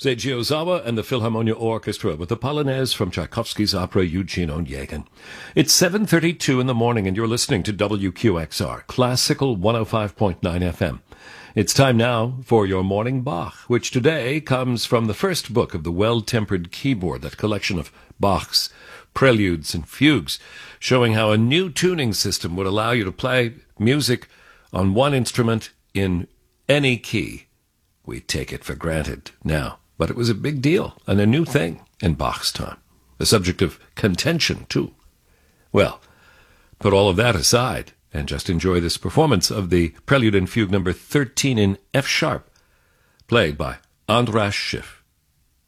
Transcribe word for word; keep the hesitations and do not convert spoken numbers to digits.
Seiji Ozawa and the Philharmonia Orchestra with the Polonaise from Tchaikovsky's opera Eugene Onegin. It's seven thirty-two in the morning and you're listening to W Q X R, Classical one oh five point nine F M. It's time now for your Morning Bach, which today comes from the first book of the Well-Tempered Keyboard, that collection of Bach's preludes and fugues, showing how a new tuning system would allow you to play music on one instrument in any key. We take it for granted now, but it was a big deal and a new thing in Bach's time. A subject of contention, too. Well, put all of that aside and just enjoy this performance of the Prelude and Fugue number thirteen in F-sharp, played by Andras Schiff.